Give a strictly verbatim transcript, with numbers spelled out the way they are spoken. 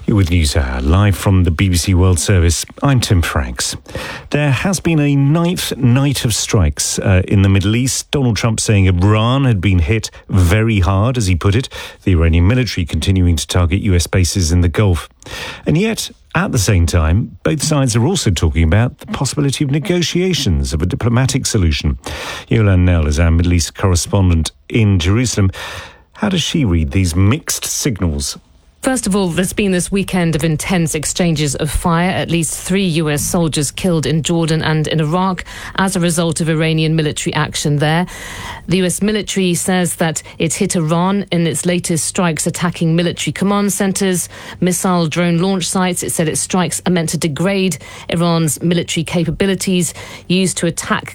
You're with NewsHour, live from the B B C World Service. I'm Tim Franks. There has been a ninth night of strikes uh, in the Middle East. Donald Trump saying Iran had been hit very hard, as he put it. The Iranian military continuing to target U S bases in the Gulf. And yet, at the same time, both sides are also talking about the possibility of negotiations of a diplomatic solution. Yolande Knell is our Middle East correspondent in Jerusalem. How does she read these mixed signals? First of all, there's been this weekend of intense exchanges of fire. At least three U S soldiers killed in Jordan and in Iraq as a result of Iranian military action there. The U S military says that it hit Iran in its latest strikes attacking military command centres, missile drone launch sites. It said its strikes are meant to degrade Iran's military capabilities used to attack